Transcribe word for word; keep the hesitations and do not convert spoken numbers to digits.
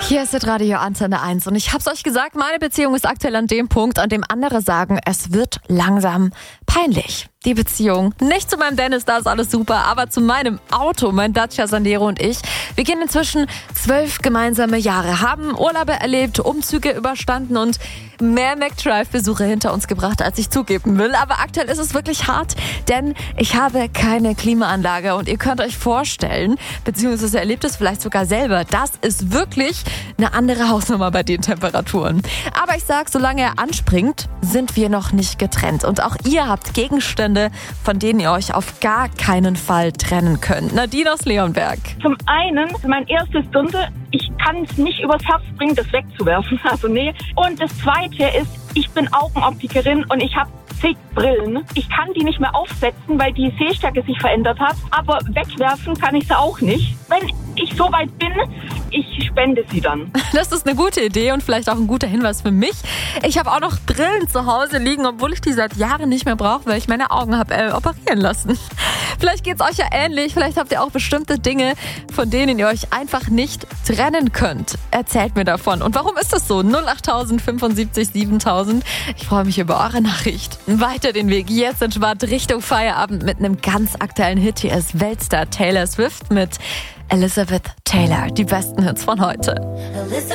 Hier ist das Radio Antenne eins und ich hab's euch gesagt, meine Beziehung ist aktuell an dem Punkt, an dem andere sagen, es wird langsam peinlich. Die Beziehung. Nicht zu meinem Dennis, da ist alles super, aber zu meinem Auto, mein Dacia Sandero und ich. Wir gehen inzwischen zwölf gemeinsame Jahre, haben Urlaube erlebt, Umzüge überstanden und mehr McDrive-Besuche hinter uns gebracht, als ich zugeben will. Aber aktuell ist es wirklich hart, denn ich habe keine Klimaanlage und ihr könnt euch vorstellen, beziehungsweise erlebt es vielleicht sogar selber, das ist wirklich eine andere Hausnummer bei den Temperaturen. Aber ich sag, solange er anspringt, sind wir noch nicht getrennt. Und auch ihr habt Gegenstände, von denen ihr euch auf gar keinen Fall trennen könnt. Nadine aus Leonberg. Zum einen, mein erstes Dirndl, ich kann es nicht übers Herz bringen, das wegzuwerfen. Also nee. Und das zweite ist, ich bin Augenoptikerin und ich habe zig Brillen. Ich kann die nicht mehr aufsetzen, weil die Sehstärke sich verändert hat. Aber wegwerfen kann ich sie auch nicht. Wenn ich so weit bin, ich spende sie dann. Das ist eine gute Idee und vielleicht auch ein guter Hinweis für mich. Ich habe auch noch Brillen zu Hause liegen, obwohl ich die seit Jahren nicht mehr brauche, weil ich meine Augen habe äh, operieren lassen. Vielleicht geht's euch ja ähnlich. Vielleicht habt ihr auch bestimmte Dinge, von denen ihr euch einfach nicht trennen könnt. Erzählt mir davon. Und warum ist das so? null acht null null fünfundsiebzig siebentausend. Ich freue mich über eure Nachricht. Weiter den Weg jetzt entspannt Richtung Feierabend mit einem ganz aktuellen Hit. Hier ist Weltstar Taylor Swift mit Elizabeth Taylor. Die besten Hits von heute.